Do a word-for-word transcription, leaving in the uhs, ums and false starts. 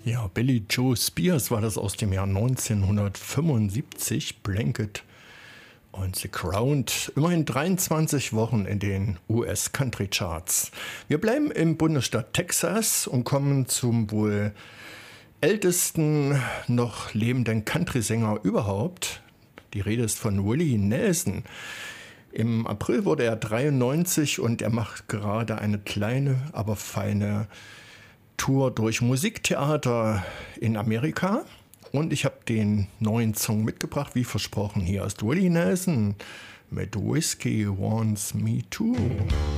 Ja, Billy Joe Spears war das aus dem Jahr neunzehnhundertfünfundsiebzig. Blanket und The Crowned. Immerhin dreiundzwanzig Wochen in den U S Country Charts. Wir bleiben im Bundesstaat Texas und kommen zum wohl ältesten noch lebenden Country-Sänger überhaupt. Die Rede ist von Willie Nelson. Im April wurde er dreiundneunzig und er macht gerade eine kleine, aber feine Tour durch Musiktheater in Amerika. Und ich habe den neuen Song mitgebracht, wie versprochen. Hier ist Willie Nelson mit Whiskey Wants Me Too.